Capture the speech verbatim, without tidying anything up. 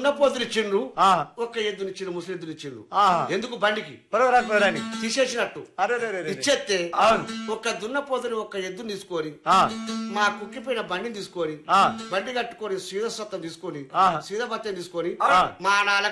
దున్నపోతులు ఇచ్చిండ్రు ఒక్క ఎద్దునిచ్చిండు ముసలిద్దులు ఇచ్చిండ్రు ఎందుకు బండికి తీసేసినట్టు ఇచ్చేస్తే ఒక్క దున్నపోతుని ఒక్క ఎద్దుని తీసుకొని మా కుక్కిపోయిన బండిని తీసుకొని బండి కట్టుకొని సీద సత్తం తీసుకొని సీద బత్తం తీసుకొని మా నాన్న